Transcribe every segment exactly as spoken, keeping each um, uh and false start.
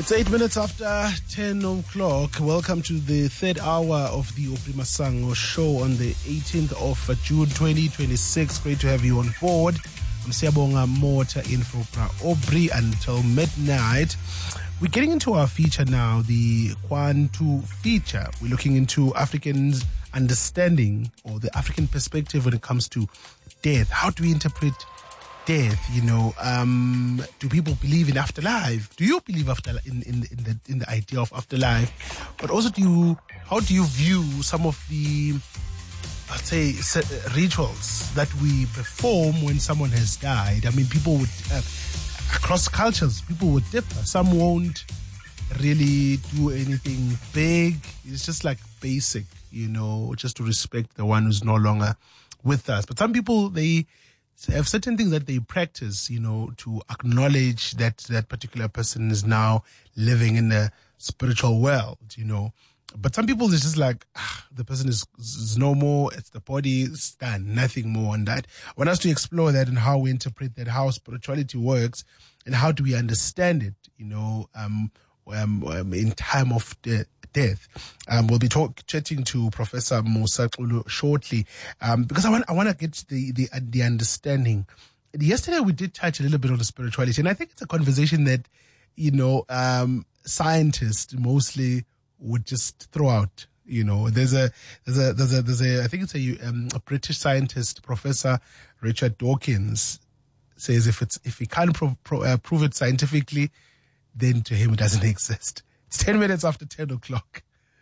It's eight minutes after ten o'clock. Welcome to the third hour of the Aubrey Masango show on the eighteenth of June twenty twenty-six. Great to have you on board. I'm Siyabonga Mota in for Aubrey until midnight. We're getting into our feature now, the Kwantu feature. We're looking into Africans' understanding or the African perspective when it comes to death. How do we interpret death? You know, um, do people believe in afterlife? Do you believe after in, in in the in the idea of afterlife? But also, do you how do you view some of the, I'd say, rituals that we perform when someone has died? I mean, people would uh, across cultures, people would differ. Some won't really do anything big. It's just like basic, you know, just to respect the one who's no longer with us. But some people, they have certain things that they practice, you know, to acknowledge that that particular person is now living in the spiritual world, you know. But some people, it's just like, ah, the person is, is no more, it's the body, it's done, nothing more on that. I want us to explore that and how we interpret that, how spirituality works, and how do we understand it, you know, um, um, um in time of de- death. Um, we'll be talk, chatting to Professor Musa Xulu shortly, um, because I want I want to get the, the the understanding. Yesterday we did touch a little bit on the spirituality, and I think it's a conversation that, you know, um, scientists mostly would just throw out. You know, there's a there's a there's a there's a I think it's a, um, a British scientist, Professor Richard Dawkins, says if it's if he can't pro- pro- uh, prove it scientifically, then to him it doesn't exist. It's ten minutes after ten o'clock.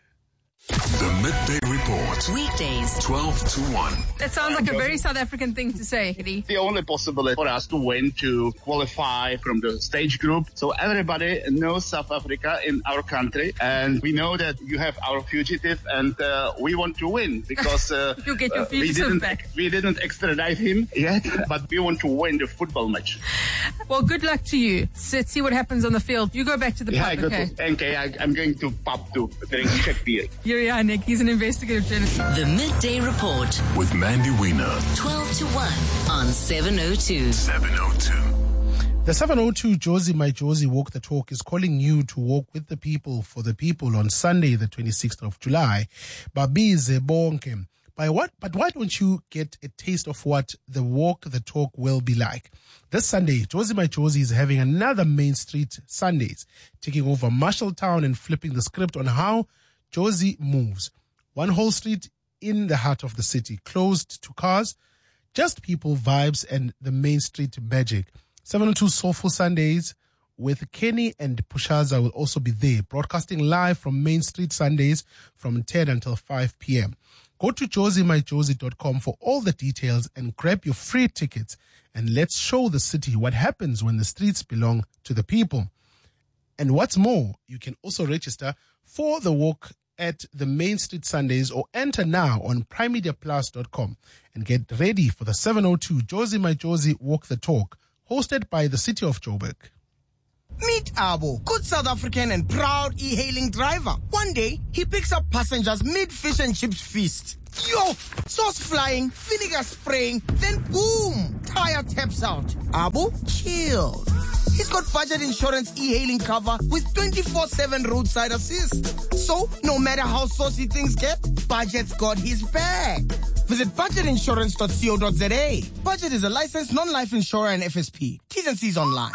The Midday Report. Weekdays. twelve to one. That sounds like a very South African thing to say, Hidi. The only possibility for us to win to qualify from the stage group. So everybody knows South Africa in our country. And we know that you have our fugitive and uh, we want to win because uh, you get your uh, we, fugitive didn't, back. we didn't extradite him yet, but we want to win the football match. Well, good luck to you. Let's see what happens on the field. You go back to the Yeah, pub, I go okay? to N K. I, I'm going to pub to drink check beer. Yuri Nick, he's an investigative journalist. The Midday Report. With Mandy Wiener. twelve to one on seven oh two. seven oh two. The seven oh two Josie My Josie Walk the Talk is calling you to walk with the people for the people on Sunday, the twenty-sixth of July. Babize bonke. By what? But why don't you get a taste of what the walk the talk will be like? This Sunday, Josie My Josie is having another Main Street Sundays, taking over Marshalltown and flipping the script on how Josie moves. One whole street in the heart of the city, closed to cars, just people, vibes, and the Main Street magic. seven oh two Soulful Sundays with Kenny and Pushaza will also be there, broadcasting live from Main Street Sundays from ten until five p.m. Go to josie my josie dot com for all the details and grab your free tickets, and let's show the city what happens when the streets belong to the people. And what's more, you can also register for the walk at the Main Street Sundays or enter now on prime media plus dot com and get ready for the seven oh two Josie My Josie Walk the Talk, hosted by the City of Joburg. Meet Abo, good South African and proud e-hailing driver. One day, he picks up passengers mid-fish and chips feast. Yo, sauce flying, vinegar spraying, then boom, tire taps out. Abo, chill. He's got budget insurance e-hailing cover with twenty-four seven roadside assist. So, no matter how saucy things get, Budget's got his back. Visit budget insurance dot co dot za. Budget is a licensed non-life insurer and F S P. T's and C's online.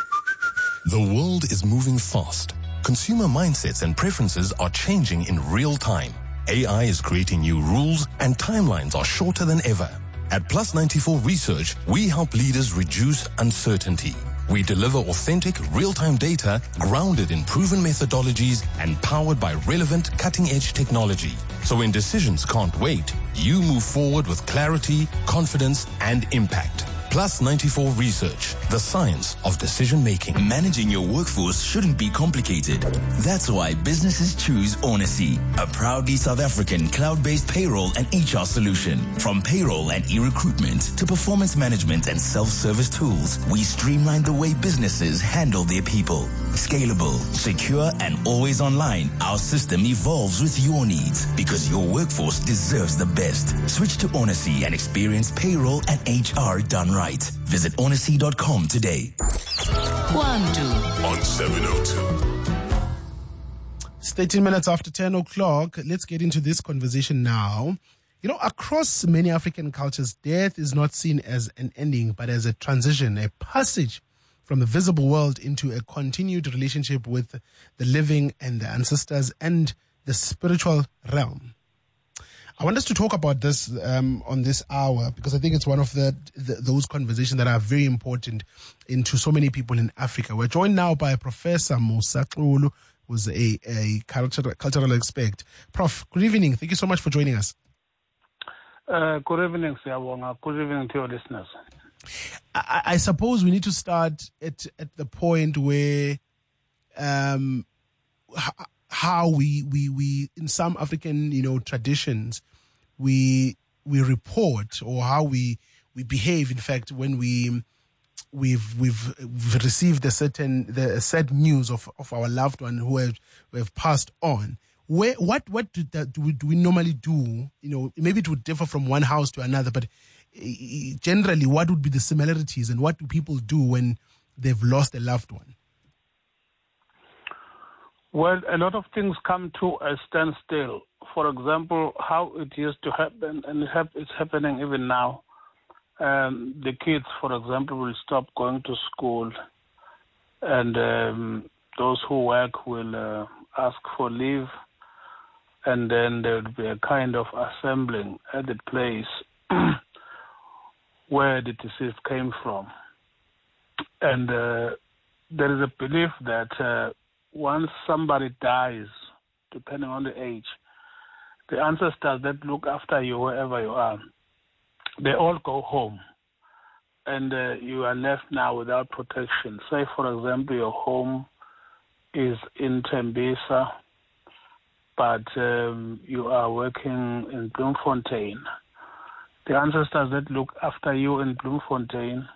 The world is moving fast. Consumer mindsets and preferences are changing in real time. A I is creating new rules and timelines are shorter than ever. At Plus ninety-four Research, we help leaders reduce uncertainty. We deliver authentic, real-time data grounded in proven methodologies and powered by relevant, cutting-edge technology. So when decisions can't wait, you move forward with clarity, confidence, and impact. Plus ninety-four Research, the science of decision-making. Managing your workforce shouldn't be complicated. That's why businesses choose Onacy, a proudly South African cloud-based payroll and H R solution. From payroll and e-recruitment to performance management and self-service tools, we streamline the way businesses handle their people. Scalable, secure, and always online, our system evolves with your needs because your workforce deserves the best. Switch to Onacy and experience payroll and H R done right. Visit onacy dot com today. Kwantu On seven oh two. It's thirteen minutes after ten o'clock. Let's get into this conversation now. You know, across many African cultures, death is not seen as an ending, but as a transition, a passage from the visible world into a continued relationship with the living and the ancestors and the spiritual realm. I want us to talk about this um, on this hour because I think it's one of the, the those conversations that are very important into so many people in Africa. We're joined now by Professor Musa Xulu, who's a, a cultural, cultural expert. Prof, good evening. Thank you so much for joining us. Uh, good evening, Siyabonga. Good evening to your listeners. I, I suppose we need to start at, at the point where um, h- how we, we, we, in some African, you know, traditions, we we report or how we, we behave, in fact, when we we've we've, we've received a certain the sad news of, of our loved one who have, who have passed on. Where what what do, that, do we do we normally do? You know, maybe it would differ from one house to another, but generally, what would be the similarities and what do people do when they've lost a loved one? Well, a lot of things come to a standstill. For example, how it used to happen, and it hap- it's happening even now. Um, the kids, for example, will stop going to school, and um, those who work will uh, ask for leave, and then there will be a kind of assembling at the place where the deceased came from. And uh, there is a belief that uh, once somebody dies, depending on the age, the ancestors that look after you wherever you are, they all go home. And uh, you are left now without protection. Say, for example, your home is in Tembisa, but um, you are working in Bloemfontein. The ancestors that look after you in Bloemfontein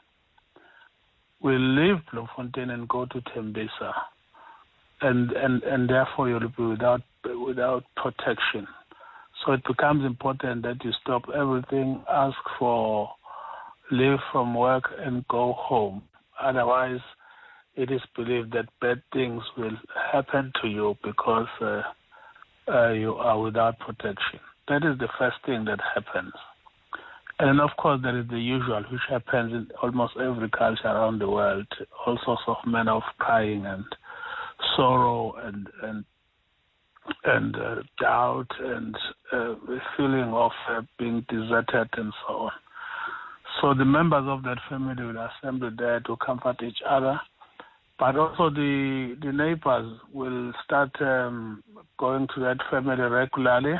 will leave Bloemfontein and go to Tembisa, and and and therefore you'll be without without protection. So it becomes important that you stop everything, ask for leave from work, and go home. Otherwise, it is believed that bad things will happen to you because uh, uh, you are without protection. That is the first thing that happens. And then, of course, there is the usual, which happens in almost every culture around the world, all sorts of manner of crying and sorrow and and and uh, doubt and uh, the feeling of uh, being deserted and so on. So the members of that family will assemble there to comfort each other, but also the the neighbors will start um, going to that family regularly.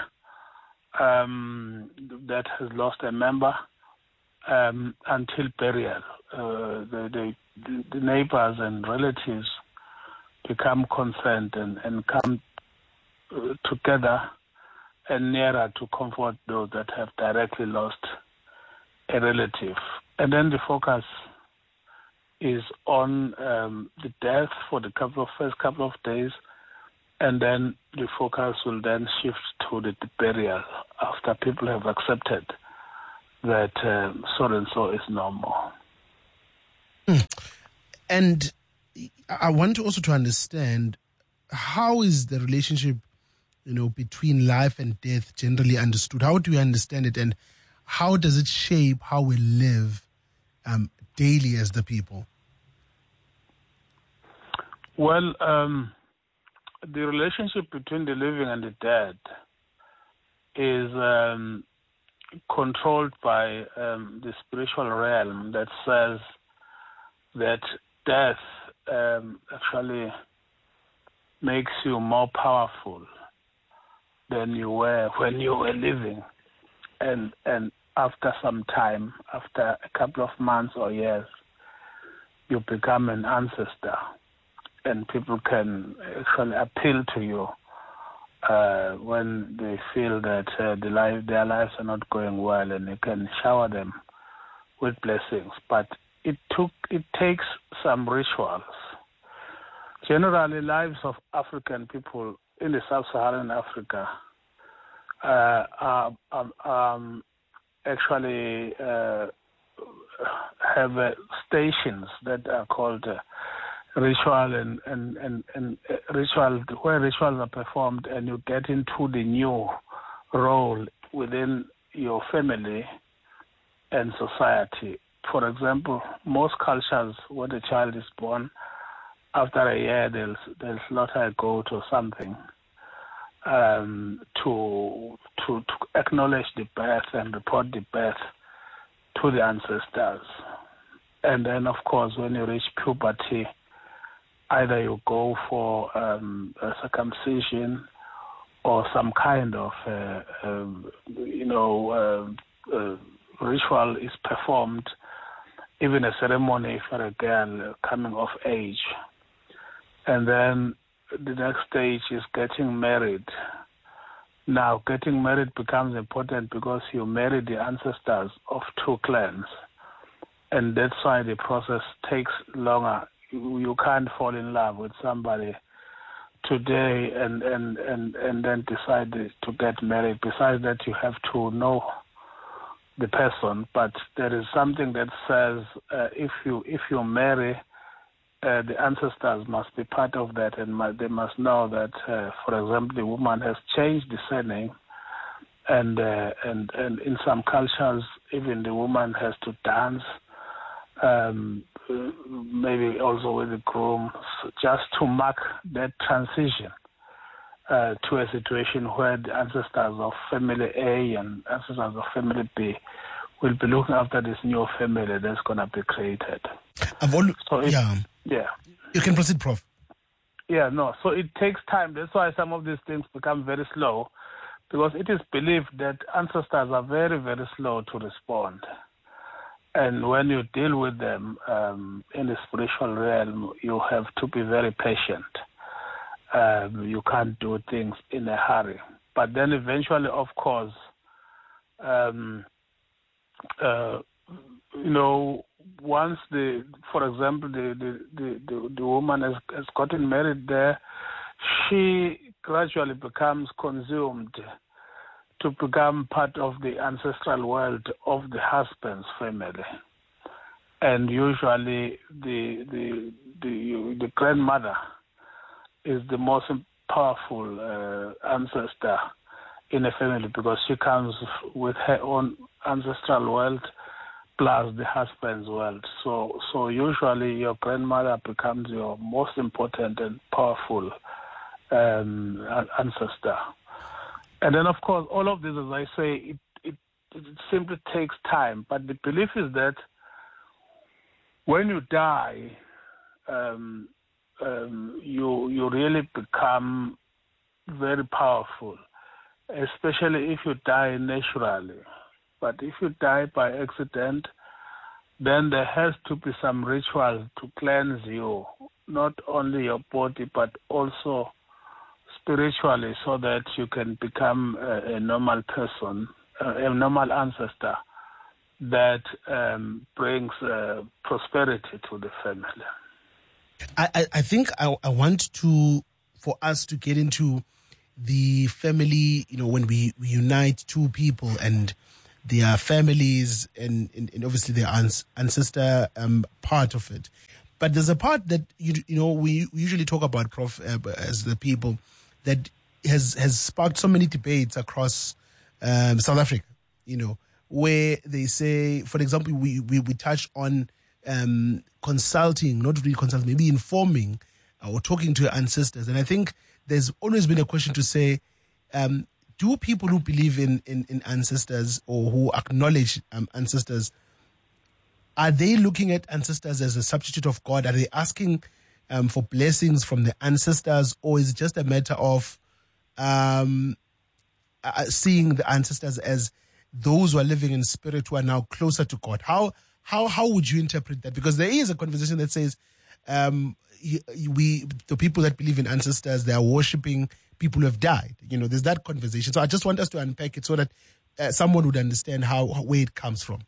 Um, that has lost a member um, until burial. Uh, the, the, the neighbors and relatives become concerned and, and come uh, together and nearer to comfort those that have directly lost a relative. And then the focus is on um, the death for the couple of first couple of days, and then the focus will then shift to the, the burial after people have accepted that um, so-and-so is no more. Mm. And I want also to understand, how is the relationship, you know, between life and death generally understood? How do we understand it, and how does it shape how we live um, daily as the people? Well, um, the relationship between the living and the dead is um, controlled by um, the spiritual realm that says that death um, actually makes you more powerful than you were when you were living. And, and after some time, after a couple of months or years, you become an ancestor. And people can actually appeal to you uh, when they feel that uh, the life, their lives are not going well, and you can shower them with blessings. But it took it takes some rituals. Generally, lives of African people in the sub-Saharan Africa uh, are um, actually uh, have uh, stations that are called uh, ritual and, and, and, and uh, ritual, where rituals are performed and you get into the new role within your family and society. For example, most cultures, when a child is born, after a year, they'll, they'll slaughter a goat or something um, to, to, to acknowledge the birth and report the birth to the ancestors. And then, of course, when you reach puberty, either you go for um, a circumcision or some kind of, uh, uh, you know, uh, uh, ritual is performed, even a ceremony for a girl coming of age. And then the next stage is getting married. Now, getting married becomes important because you marry the ancestors of two clans. And that's why the process takes longer. You, you can't fall in love with somebody today and, and, and, and then decide to get married. Besides that, you have to know the person. But there is something that says uh, if you if you marry, uh, the ancestors must be part of that, and mu- they must know that, uh, for example, the woman has changed the surname, and uh, and and in some cultures, even the woman has to dance. Um, maybe also with the groom, just to mark that transition uh, to a situation where the ancestors of family A and ancestors of family B will be looking after this new family that's going to be created. I've always, so it, yeah. Yeah. You can proceed, Prof. Yeah, no. So it takes time. That's why some of these things become very slow, because it is believed that ancestors are very, very slow to respond. And when you deal with them um, in the spiritual realm, you have to be very patient. Um, you can't do things in a hurry. But then eventually, of course, um, uh, you know, once the, for example, the the, the, the, the woman has, has gotten married there, she gradually becomes consumed to become part of the ancestral world of the husband's family. And usually the the the, the grandmother is the most powerful uh, ancestor in a family, because she comes with her own ancestral world plus the husband's world. So so usually your grandmother becomes your most important and powerful um, ancestor. And then, of course, all of this, as I say, it, it, it simply takes time. But the belief is that when you die, um, um, you you really become very powerful, especially if you die naturally. But if you die by accident, then there has to be some ritual to cleanse you, not only your body, but also spiritually, so that you can become a, a normal person, a, a normal ancestor that um, brings uh, prosperity to the family. I, I, I think I, I want to, for us to get into the family, you know, when we, we unite two people and their families and, and, and obviously their ans- ancestor um, part of it. But there's a part that, you, you know, we, we usually talk about, Prof, uh, as the people, that has has sparked so many debates across um, South Africa, you know, where they say, for example, we, we, we touch on um, consulting, not really consulting, maybe informing uh, or talking to your ancestors. And I think there's always been a question to say, um, do people who believe in, in, in ancestors or who acknowledge um, ancestors, are they looking at ancestors as a substitute of God? Are they asking Um, for blessings from the ancestors, or is it just a matter of um, uh, seeing the ancestors as those who are living in spirit who are now closer to God? How how how would you interpret that? Because there is a conversation that says um, we the people that believe in ancestors, they are worshiping people who have died. You know, there's that conversation. So I just want us to unpack it so that uh, someone would understand how where it comes from.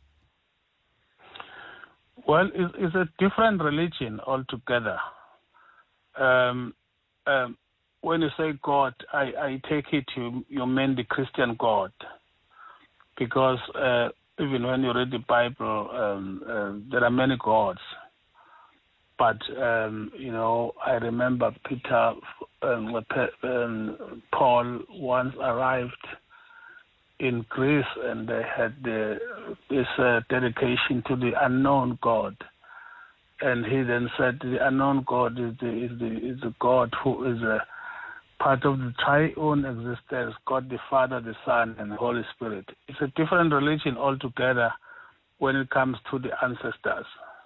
Well, it's, it's a different religion altogether. Um, um, when you say God, I, I take it you, you mean the Christian God, because uh, even when you read the Bible, um, uh, there are many gods. But, um, you know, I remember Peter, um, um, Paul once arrived in Greece, and they had the, this uh, dedication to the unknown God. And he then said the unknown God is the, is the, is the God who is a part of the triune existence, God the Father, the Son, and the Holy Spirit. It's a different religion altogether when it comes to the ancestors.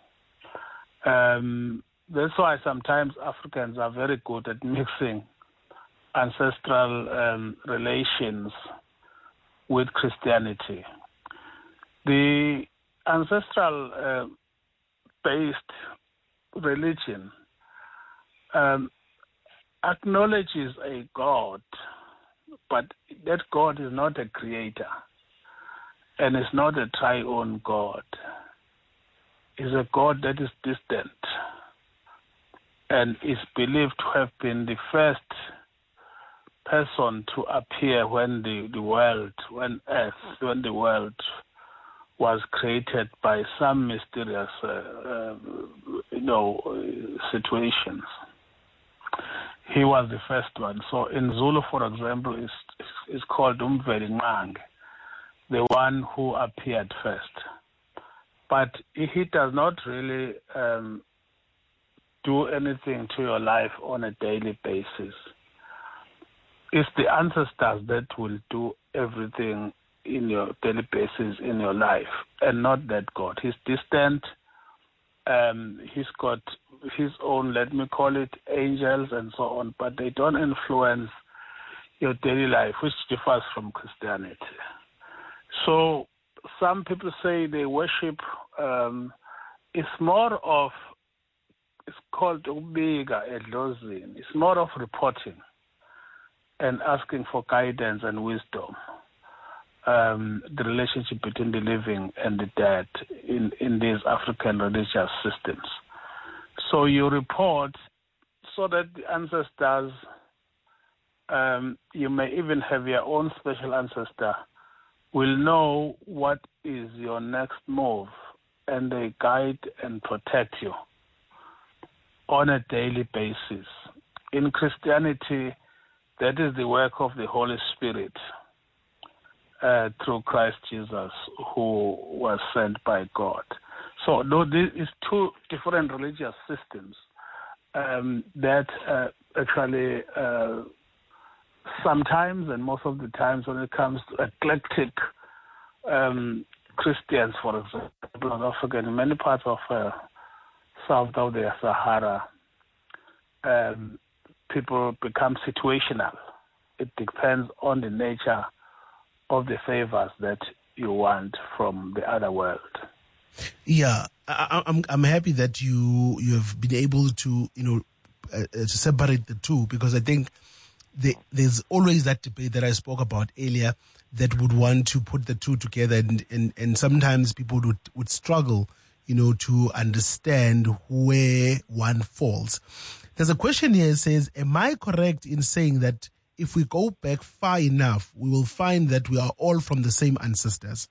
Um, that's why sometimes Africans are very good at mixing ancestral um, relations with Christianity. The ancestral uh, based religion um, acknowledges a God, but that God is not a creator and is not a triune God. Is a God that is distant and is believed to have been the first person to appear when the, the world, when Earth, when the world was created by some mysterious, uh, uh, you know, situations. He was the first one. So in Zulu, for example, is is called Umveli Nqangi, the one who appeared first. But he does not really um, do anything to your life on a daily basis. It's the ancestors that will do everything in your daily basis in your life, and not that God. He's distant. Um, he's got his own, let me call it, angels and so on, but they don't influence your daily life, which differs from Christianity. So some people say they worship, um, it's more of, it's called Ubiga Edlozin. It's more of reporting and asking for guidance and wisdom. Um, the relationship between the living and the dead in, in these African religious systems. So you report so that the ancestors, um, you may even have your own special ancestor, will know what is your next move, and they guide and protect you on a daily basis. In Christianity, that is the work of the Holy Spirit uh, through Christ Jesus, who was sent by God. So though this is two different religious systems um, that uh, actually uh, sometimes and most of the times when it comes to eclectic um, Christians, for example, in Africa, in many parts of uh, south of the Sahara, um, people become situational. It depends on the nature of the favors that you want from the other world. Yeah, I, I'm I'm happy that you you have been able to you know uh, to separate the two, because I think the, there's always that debate that I spoke about earlier that would want to put the two together, and and, and sometimes people would would struggle you know to understand where one falls. There's a question here that says, am I correct in saying that if we go back far enough, we will find that we are all from the same ancestors?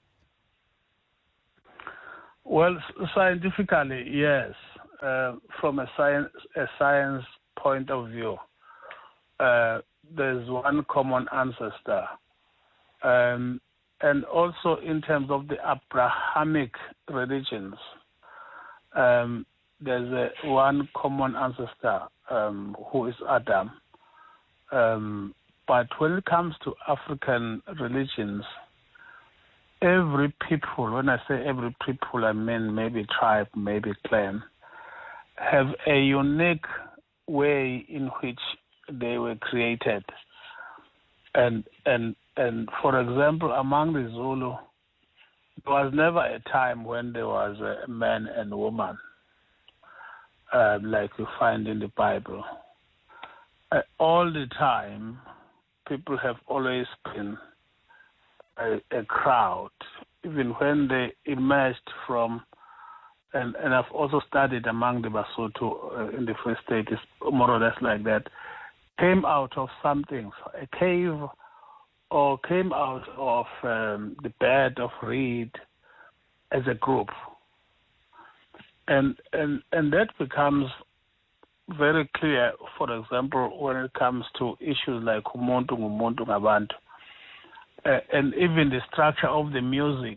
Well, scientifically, yes. Uh, from a science a science point of view, uh, there's one common ancestor. Um, and also in terms of the Abrahamic religions, um, there's a, one common ancestor um, who is Adam. Um, but when it comes to African religions, every people, when I say every people, I mean maybe tribe, maybe clan, have a unique way in which they were created. And and and for example, among the Zulu, there was never a time when there was a man and woman, uh, like you find in the Bible. Uh, all the time, people have always been a, a crowd, even when they emerged from, and, and I've also studied among the Basotho uh, in the Free State, is more or less like that, came out of something, a cave, or came out of um, the bed of reed as a group. And, and, and that becomes very clear, for example, when it comes to issues like umuntu ngumuntu ngabantu, uh, and even the structure of the music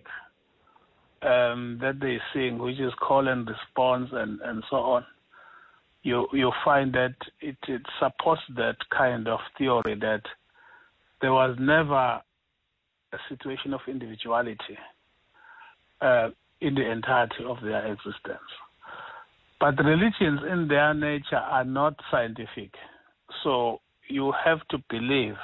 um, that they sing, which is call and response and, and so on. You you find that it, it supports that kind of theory that there was never a situation of individuality uh, in the entirety of their existence. But religions in their nature are not scientific. So you have to believe.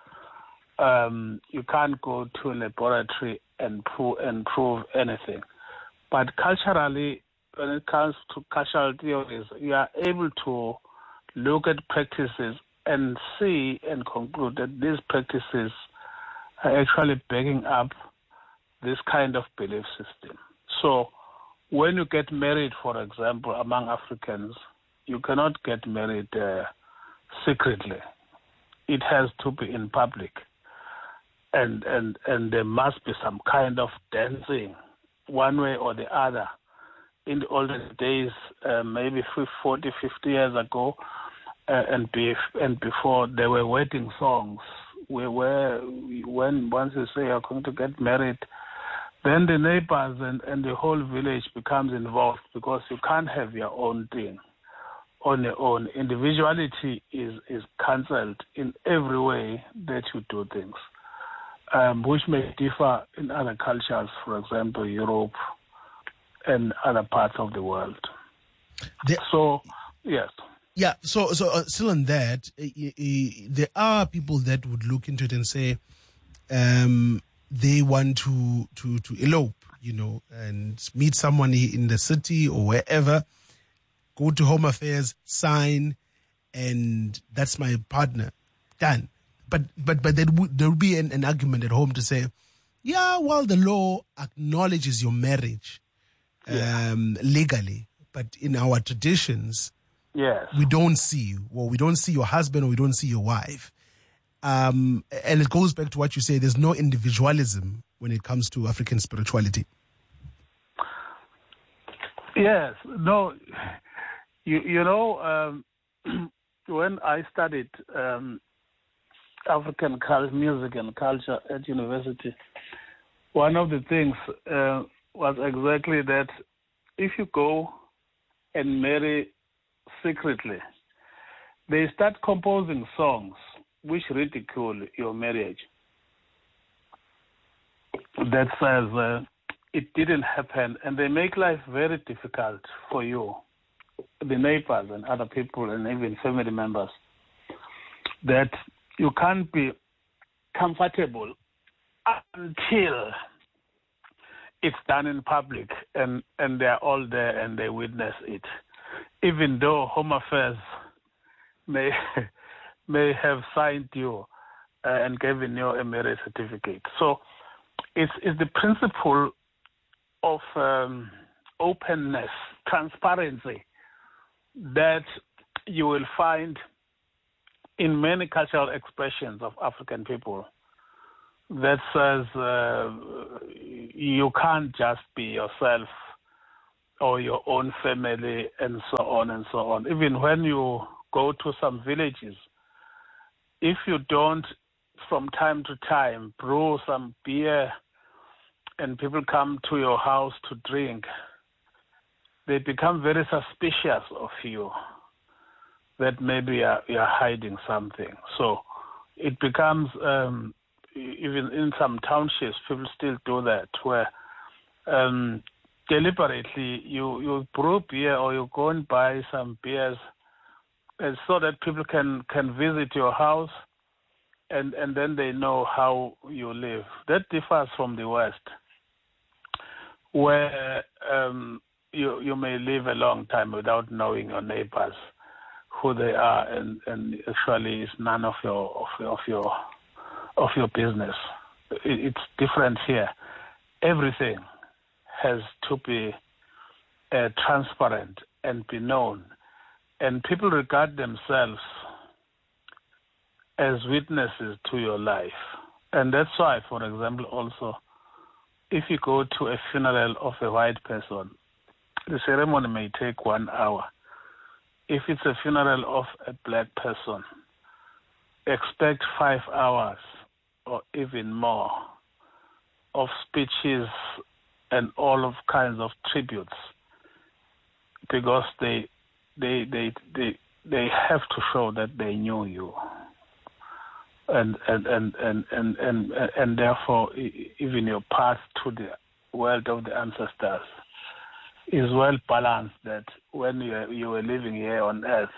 Um, you can't go to a laboratory and prove, and prove anything. But culturally, when it comes to cultural theories, you are able to look at practices and see and conclude that these practices are actually backing up this kind of belief system. So when you get married, for example, among Africans, you cannot get married uh, secretly. It has to be in public. And, and, and there must be some kind of dancing, one way or the other. In the olden days, uh, maybe forty, fifty years ago, uh, and, be, and before, there were wedding songs. Where, where when once you say you're going to get married, then the neighbors and, and the whole village becomes involved, because you can't have your own thing on your own. Individuality is, is cancelled in every way that you do things, um, which may differ in other cultures, for example, Europe and other parts of the world. The, so, yes. Yeah, so so uh, still on that, uh, uh, there are people that would look into it and say um, they want to, to, to elope, you know, and meet someone in the city or wherever, go to Home Affairs, sign, and that's my partner. Done. But but but there would there would be an, an argument at home to say, yeah, well, the law acknowledges your marriage yeah. um, legally, but in our traditions, yes, we don't see you, or we don't see your husband, or we don't see your wife. Um, and it goes back to what you say, there's no individualism when it comes to African spirituality. Yes, no, you, you know, um, when I studied um, African music and culture at university, one of the things uh, was exactly that if you go and marry secretly, they start composing songs which ridicule your marriage. That says uh, it didn't happen, and they make life very difficult for you, the neighbors and other people and even family members, that you can't be comfortable until it's done in public and, and they're all there and they witness it. Even though Home Affairs may may have signed you uh, and given you a marriage certificate. So it's, it's the principle of um, openness, transparency that you will find in many cultural expressions of African people that says uh, you can't just be yourself or your own family and so on and so on. Even when you go to some villages, if you don't from time to time brew some beer and people come to your house to drink, they become very suspicious of you, that maybe you're, you're hiding something. So it becomes, um, even in some townships, people still do that, where um, deliberately you, you brew beer or you go and buy some beers and so that people can, can visit your house and, and then they know how you live. That differs from the West, where um, you, you may live a long time without knowing your neighbors, who they are, and, and actually it's none of your of, of your of your business. It, it's different here. Everything has to be uh, transparent and be known, and people regard themselves as witnesses to your life. And that's why, for example, also, if you go to a funeral of a white person, the ceremony may take one hour. If it's a funeral of a black person, expect five hours or even more of speeches and all of kinds of tributes, because they they they they they have to show that they knew you, and and and and and and, and therefore even your path to the world of the ancestors is well balanced. That when you you were living here on earth,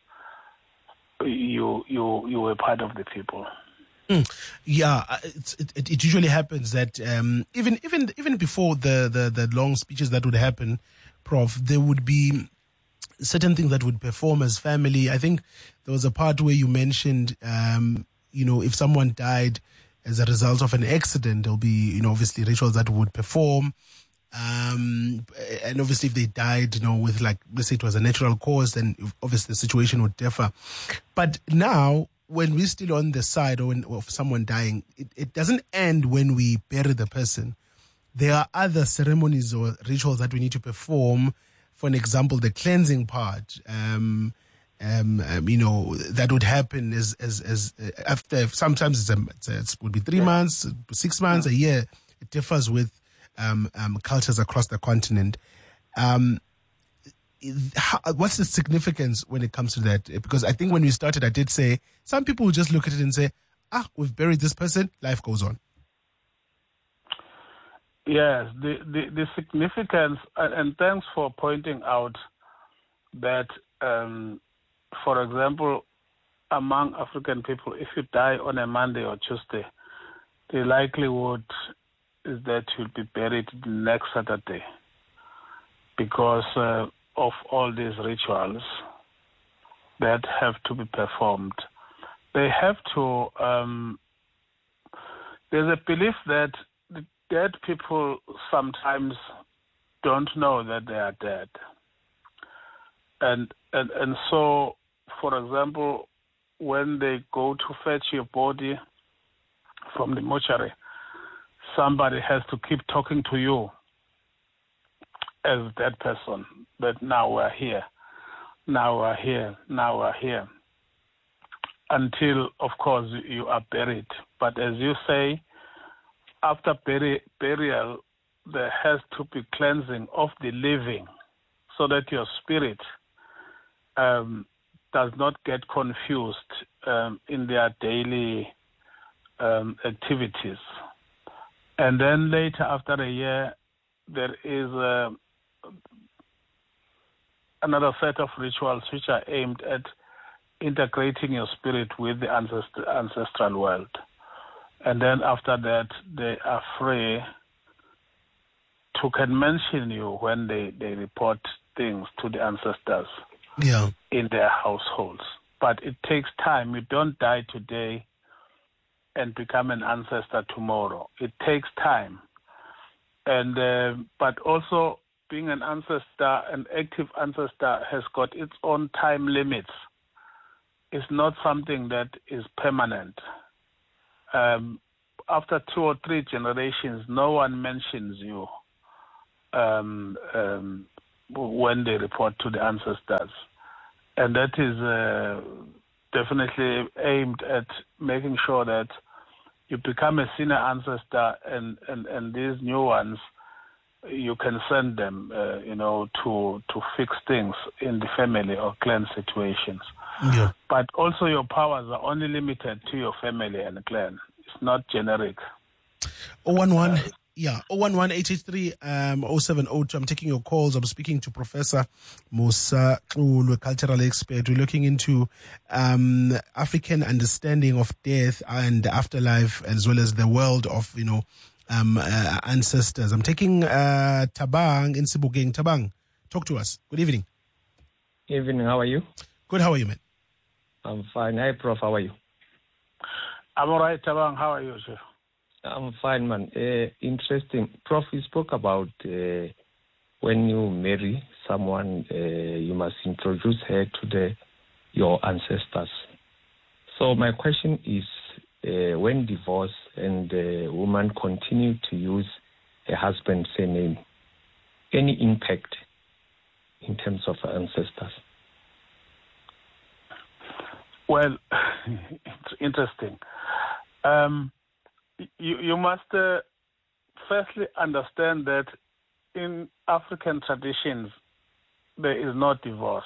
you you you were part of the people. Mm. Yeah, it's, it, it usually happens that um, even even even before the, the, the long speeches that would happen, Prof, there would be certain things that would perform as family. I think there was a part where you mentioned, um, you know, if someone died as a result of an accident, there'll be, you know, obviously rituals that would perform. Um, and obviously if they died, you know, with like, let's say it was a natural cause, then obviously the situation would differ. But now, when we're still on the side or when, of someone dying, it, it doesn't end when we bury the person. There are other ceremonies or rituals that we need to perform. For an example, the cleansing part, um, um, um, you know, that would happen as as as uh, after. Sometimes it's, a, it's a, it would be three months, six months, a year. It differs with um, um, cultures across the continent. Um, How, what's the significance when it comes to that? Because I think when we started, I did say some people will just look at it and say, ah, we've buried this person, life goes on. Yes, the, the, the significance, and thanks for pointing out that, um, for example, among African people, if you die on a Monday or Tuesday, the likelihood is that you'll be buried the next Saturday, because uh, of all these rituals that have to be performed. They have to, um, there's a belief that the dead people sometimes don't know that they are dead. And, and, and so, for example, when they go to fetch your body from the mortuary, somebody has to keep talking to you as that person, but now we're here, now we're here, now we're here, until, of course, you are buried. But as you say, after buri- burial, there has to be cleansing of the living so that your spirit um, does not get confused um, in their daily um, activities. And then later, after a year, there is a another set of rituals which are aimed at integrating your spirit with the ancest- ancestral world. And then after that, they are free to can mention you when they, they report things to the ancestors yeah. in their households. But it takes time. You don't die today and become an ancestor tomorrow. It takes time. And uh, but also, being an ancestor, an active ancestor, has got its own time limits. It's not something that is permanent. Um, after two or three generations, no one mentions you um, um, when they report to the ancestors. And that is uh, definitely aimed at making sure that you become a senior ancestor, and, and, and these new ones, you can send them, uh, you know, to to fix things in the family or clan situations. Yeah. But also your powers are only limited to your family and clan. It's not generic. oh one one, uh, yeah, oh one one, eight eight three, um, oh seven oh two. I'm taking your calls. I'm speaking to Professor Musa Xulu, cultural expert. We're looking into um, African understanding of death and afterlife, as well as the world of, you know, Um, uh, ancestors. I'm taking uh, Tabang in Sebokeng. Tabang, talk to us. Good evening. Evening, how are you? Good, how are you, man? I'm fine. Hi, Prof, how are you? I'm all right, Tabang. How are you, sir? I'm fine, man. Uh, interesting. Prof, you spoke about uh, when you marry someone, uh, you must introduce her to the your ancestors. So my question is, Uh, when divorced and the woman continue to use her husband's surname, any impact in terms of ancestors? Well, it's interesting. Um, you, you must uh, firstly understand that in African traditions, there is no divorce.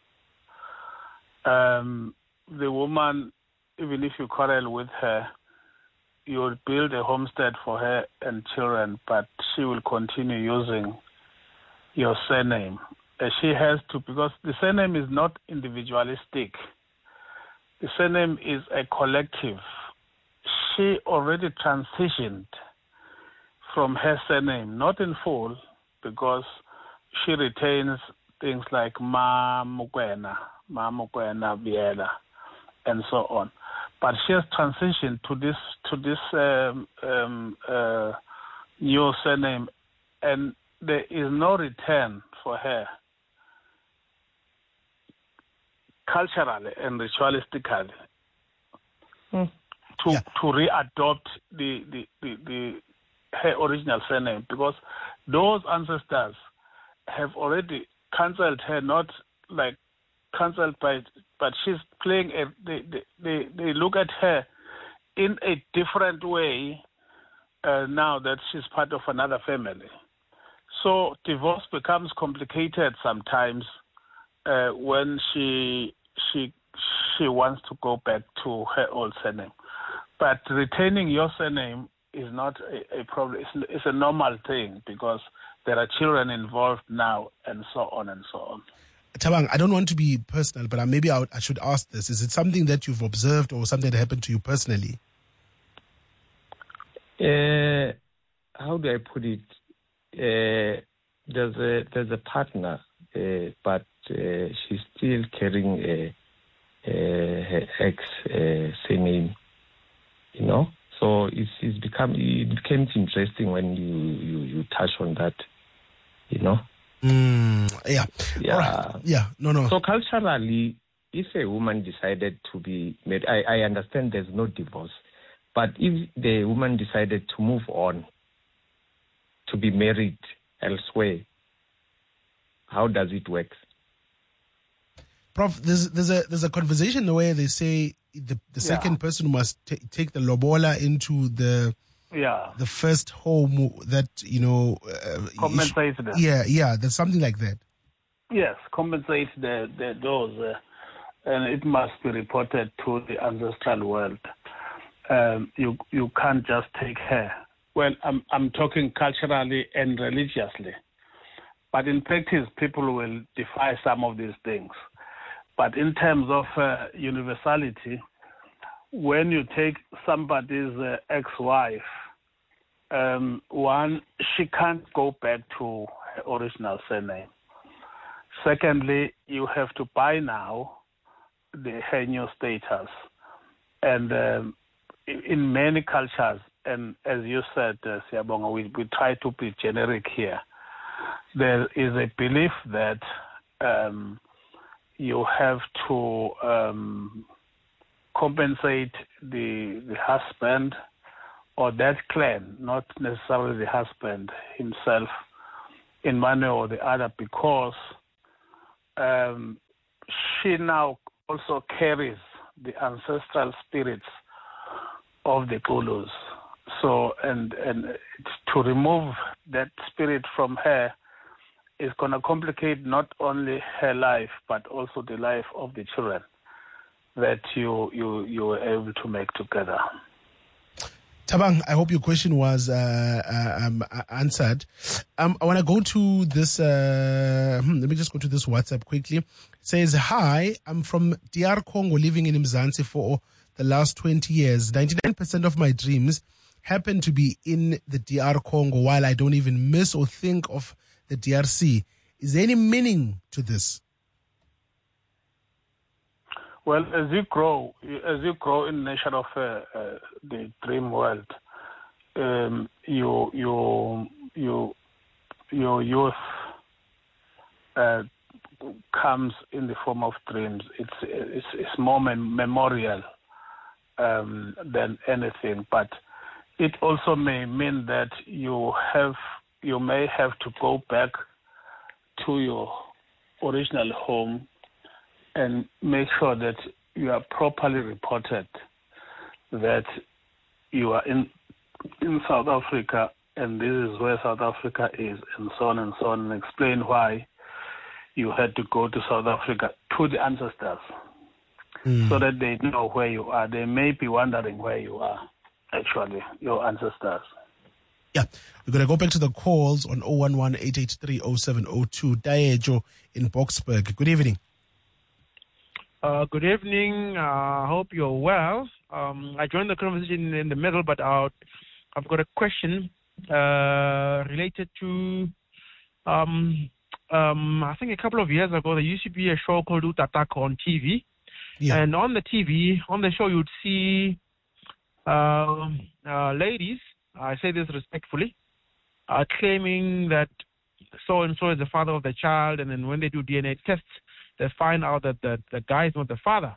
Um, the woman, even if you quarrel with her, you will build a homestead for her and children, but she will continue using your surname. Uh, she has to, because the surname is not individualistic. The surname is a collective. She already transitioned from her surname, not in full, because she retains things like Ma Mukwena, Ma Mukwena Biela, and so on. But she has transitioned to this to this um, um, uh, new surname, and there is no return for her culturally and ritualistically mm. to Yeah. to readopt the, the, the, the her original surname, because those ancestors have already cancelled her, not like cancelled by, but she's playing a, they, they, they, they look at her in a different way uh, now that she's part of another family. So divorce becomes complicated sometimes uh, when she she she wants to go back to her old surname. But retaining your surname is not a, a problem. It's, it's a normal thing because there are children involved now, and so on and so on. Thabang, I don't want to be personal, but maybe I, would, I should ask this. Is it something that you've observed or something that happened to you personally? Uh, how do I put it? Uh, there's a there's a partner, uh, but uh, she's still carrying a, a, her ex uh, surname, you know. So it's, it's become it becomes interesting when you, you, you touch on that, you know. Mm, yeah, yeah, right. yeah. No, no. So culturally, if a woman decided to be married, I, I understand there's no divorce, but if the woman decided to move on, to be married elsewhere, how does it work? Prof, there's there's a there's a conversation where they say the the Yeah. second person must t- take the lobola into the Yeah. the first home that you know uh, Compensate them. Yeah, yeah. There's something like that. Yes, compensate the, the those, uh, and it must be reported to the ancestral world. Um, you you can't just take her. Well, I'm I'm talking culturally and religiously, but in practice, people will defy some of these things. But in terms of uh, universality, when you take somebody's uh, ex-wife, um, one, she can't go back to her original surname. Secondly, you have to buy now the her new status. And um, in, in many cultures, and as you said, uh, Siyabonga, we, we try to be generic here. There is a belief that um, you have to um, compensate the the husband or that clan, not necessarily the husband himself, in one way or the other, because um, she now also carries the ancestral spirits of the Zulus. So, and and to remove that spirit from her is going to complicate not only her life, but also the life of the children that you you you were able to make together. Thabang, I hope your question was uh, uh, um, uh, answered. Um, I want to go to this. Uh, hmm, let me just go to this WhatsApp quickly. It says, "Hi, I'm from D R Congo, living in Mzansi for the last twenty years. ninety-nine percent of my dreams happen to be in the D R Congo, while I don't even miss or think of the D R C. Is there any meaning to this?" Well, as you grow, as you grow in the nation of uh, uh, the dream world, um, you you you your youth uh, comes in the form of dreams. It's it's, it's more mem- memorial um, than anything, but it also may mean that you have you may have to go back to your original home and make sure that you are properly reported that you are in in South Africa and this is where South Africa is, and so on and so on, and explain why you had to go to South Africa to the ancestors mm. so that they know where you are. They may be wondering where you are, actually, your ancestors. Yeah, we're going to go back to the calls on zero one one, eight eight three, zero seven zero two. Daejo in Boksburg. Good evening. Uh, good evening. I uh, hope you're well. Um, I joined the conversation in the middle, but uh, I've got a question uh, related to, um, um, I think a couple of years ago, there used to be a show called Utatako on T V. Yeah. And on the T V, on the show, you'd see uh, uh, ladies, I say this respectfully, are claiming that so-and-so is the father of the child, and then when they do D N A tests, they find out that the, the guy is not the father.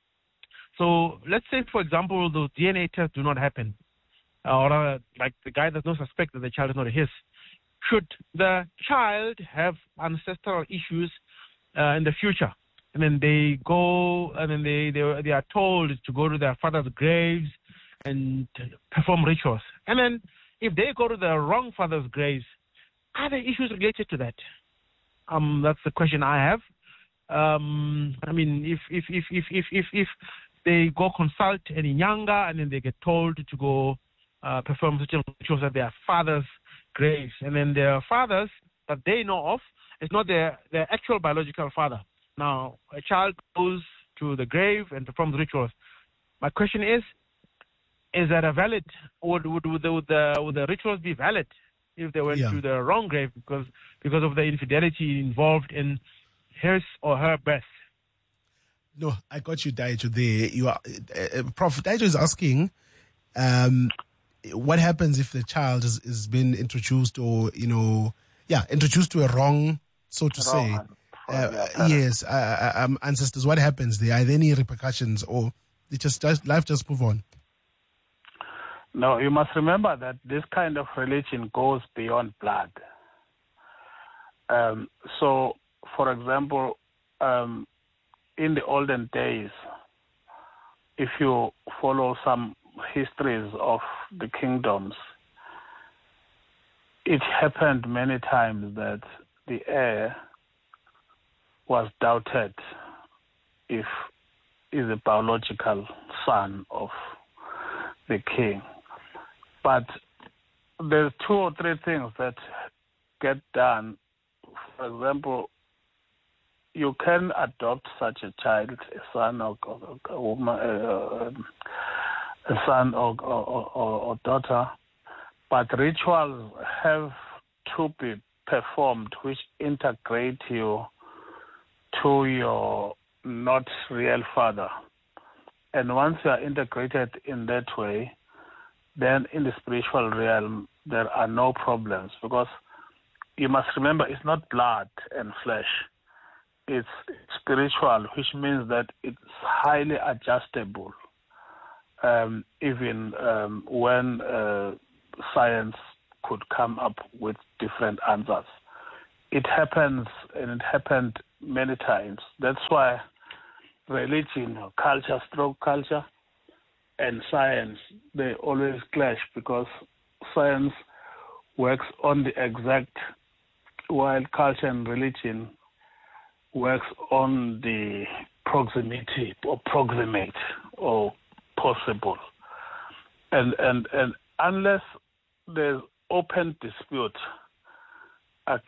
So let's say, for example, those D N A tests do not happen, or uh, like the guy does not suspect that the child is not his. Should the child have ancestral issues uh, in the future? And then they go, and then they, they, they are told to go to their father's graves and perform rituals. And then if they go to the wrong father's graves, are there issues related to that? Um, that's the question I have. Um, I mean, if if if if if if, if they go consult any younger and then they get told to go uh, perform rituals at their father's graves, and then their fathers that they know of is not their their actual biological father. Now, a child goes to the grave and performs rituals. My question is, is that a valid, would would, would, the, would, the, would the rituals be valid if they went yeah. to the wrong grave because because of the infidelity involved in his or her birth? No, I got you, Daejo, there. You are, uh, Prof Daejo is asking, um, what happens if the child has, has been introduced or, you know, yeah, introduced to a wrong, so to wrong. say, uh, yes, uh, um, ancestors, what happens there? Are there any repercussions, or it just, just life just move on? No, you must remember that this kind of religion goes beyond blood. Um, so, for example, um, in the olden days, if you follow some histories of the kingdoms, it happened many times that the heir was doubted if is a biological son of the king. But there's two or three things that get done. For example, you can adopt such a child, a son or a woman, uh, a son or, or, or, or daughter, but rituals have to be performed which integrate you to your not real father. And once you are integrated in that way, then in the spiritual realm, there are no problems, because you must remember it's not blood and flesh. It's spiritual, which means that it's highly adjustable, um, even um, when uh, science could come up with different answers. It happens, and it happened many times. That's why religion, culture, stroke culture, and science, they always clash, because science works on the exact, while culture and religion works on the proximity or proximate or possible. And and and unless there's open dispute,